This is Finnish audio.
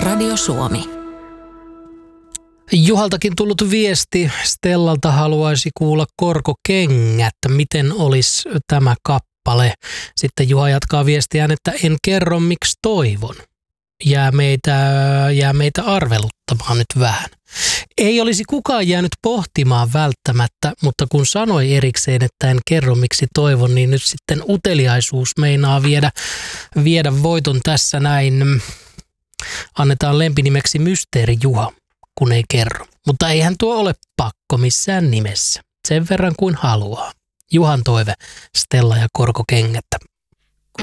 Radio Suomi. Juhaltakin tullut viesti. Stellalta haluaisi kuulla Korkokengät. Miten olisi tämä kappale? Sitten Juha jatkaa viestiään, että en kerro miksi toivon. Jää meitä arveluttamaan nyt vähän. Ei olisi kukaan jäänyt pohtimaan välttämättä, mutta kun sanoi erikseen, että en kerro miksi toivon, niin nyt sitten uteliaisuus meinaa viedä voiton tässä näin. Annetaan lempinimeksi Mysteeri Juha, kun ei kerro. Mutta eihän tuo ole pakko missään nimessä. Sen verran kuin haluaa. Juhan toive, Stella ja Korkokengät.